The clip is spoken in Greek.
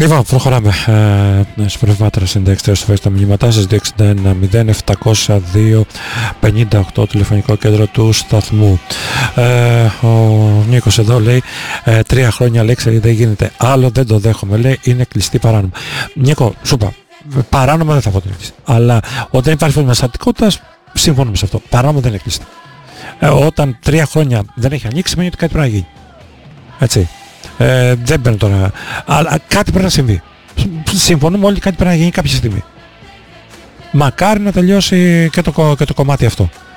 Λοιπόν, προχωράμε. Σπρεβάτρα συντέξτε στο τα μηνύματά σας 261-0702-58 τηλεφωνικό κέντρο του σταθμού. Ο Νίκος εδώ λέει 3 χρόνια λέξη δεν γίνεται άλλο, δεν το δέχομαι, λέει είναι κλειστή παράνομα. Νίκο, σου είπα, παράνομα δεν θα πω κλειστή, αλλά όταν υπάρχει πρόβλημα στατικότητας συμφωνούμε σε αυτό, παράνομα δεν είναι κλειστή. Όταν 3 χρόνια δεν έχει ανοίξει σημαίνει ότι κάτι πρέπει να γίνει, έτσι. Δεν παίρνω τώρα, αλλά κάτι πρέπει να συμβεί. Συμφωνούμε όλοι, κάτι πρέπει να γίνει κάποια στιγμή. Μακάρι να τελειώσει και το κομμάτι αυτό.